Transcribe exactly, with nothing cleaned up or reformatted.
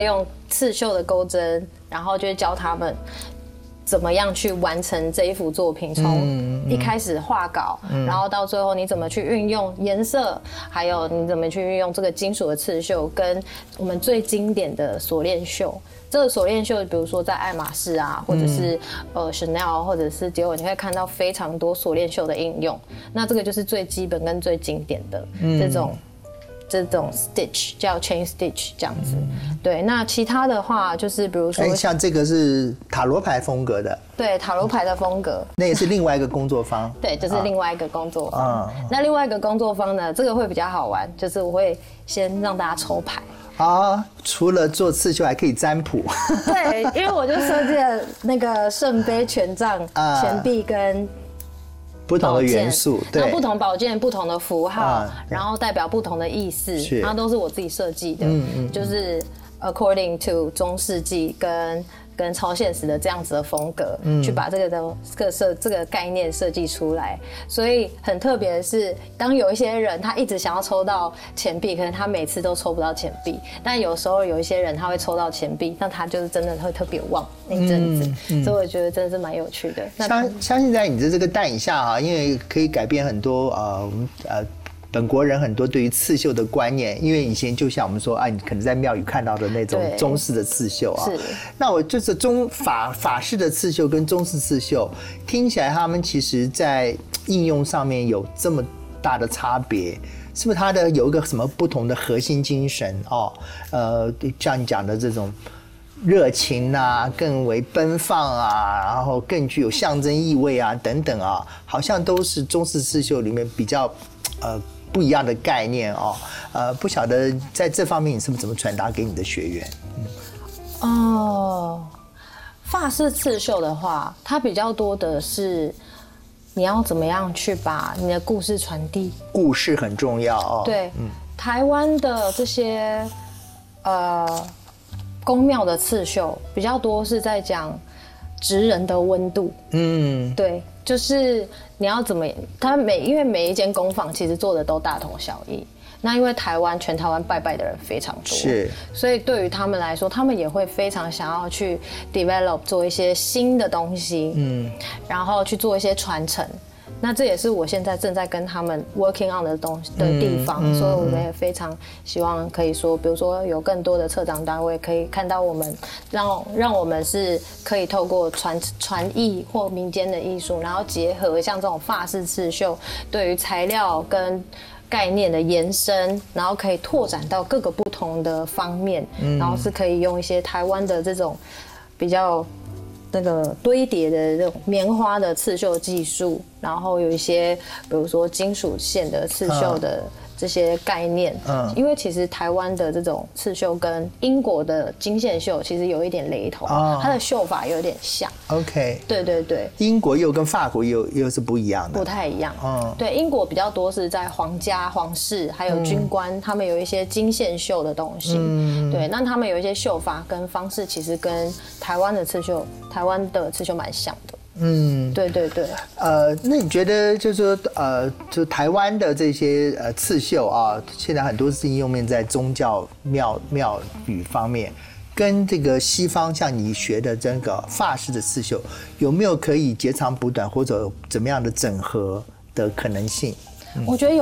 用刺绣的钩针，然后就会教他们怎么样去完成这一幅作品，从一开始画稿，嗯、然后到最后你怎么去运用颜色，还有你怎么去运用这个金属的刺绣，跟我们最经典的锁链绣。这个锁链绣，比如说在爱马仕啊，或者是、嗯、呃 Chanel 或者是迪奥，你会看到非常多锁链绣的应用。那这个就是最基本跟最经典的这种。嗯这种 stitch 叫 chain stitch 这样子，嗯、对。那其他的话就是比如说， 哎，像这个是塔罗牌风格的， 对，塔罗牌的风格， 那也是另外一个工作坊， 对，就是另外一个工作坊。啊、那另外一个工作坊呢，这个会比较好玩，就是我会先让大家抽牌。 啊，除了做刺绣，还可以占卜。 对，因为我就设计了那个圣杯、权杖、啊、钱币跟。 不同的元素，对， 不同宝剑、不同的符号，啊、然后代表不同的意思，然后都是我自己设计的，嗯嗯，就是 according to 中世纪跟跟超现实的这样子的风格，嗯、去把这个的这个设这个概念设计出来。所以很特别的是，当有一些人他一直想要抽到钱币，可能他每次都抽不到钱币，但有时候有一些人他会抽到钱币，那他就是真的会特别旺那阵子，嗯嗯、所以我觉得真的是蛮有趣的。 相相信在你的这个带领下啊，因为可以改变很多呃呃。本国人很多对于刺绣的观念，因为以前就像我们说啊，你可能在庙宇看到的那种中式的刺绣啊，那我就是中法法式的刺绣跟中式刺绣，听起来他们其实在应用上面有这么大的差别，是不是它的有一个什么不同的核心精神哦？呃，像你讲的这种热情啊，更为奔放啊，然后更具有象征意味啊，等等啊，好像都是中式刺绣里面比较呃。不一样的概念哦，呃，不晓得在这方面你是不是怎么传达给你的学员？ 嗯、哦，法式刺绣的话，它比较多的是你要怎么样去把你的故事传递， 故事很重要哦。 对，嗯、台湾的这些呃宫庙的刺绣比较多是在讲职人的温度，嗯，对。就是你要怎么，他每因为每一间工坊其实做的都大同小异。那因为台湾全台湾拜拜的人非常多， 是， 所以对于他们来说，他们也会非常想要去 develop 做一些新的东西，嗯，然后去做一些传承。那这也是我现在正在跟他们 working on 的东西的地方，嗯嗯、所以我们也非常希望可以说，比如说有更多的策展单位可以看到我们，让让我们是可以透过传传艺或民间的艺术，然后结合像这种法式刺绣对于材料跟概念的延伸，然后可以拓展到各个不同的方面，嗯、然后是可以用一些台湾的这种比较。那个堆叠的这种棉花的刺绣技术，然后有一些比如说金属线的刺绣的这些概念，嗯，因为其实台湾的这种刺绣跟英国的金线绣其实有一点雷同，哦、它的绣法有点像。 OK， 对对对， 英国又跟法国又又是不一样的， 不太一样。嗯，对，英国比较多是在皇家、皇室还有军官，嗯、他们有一些金线绣的东西。嗯，对，那他们有一些绣法跟方式，其实跟台湾的刺绣、台湾的刺绣蛮像的。嗯，对对对。 呃，那你觉得就是说，呃，就台湾的这些呃刺绣啊，现在很多是应用面在宗教庙庙宇方面，跟这个西方像你学的这个法式的刺绣，有没有可以截长补短或者怎么样的整合的可能性？ 我觉得有。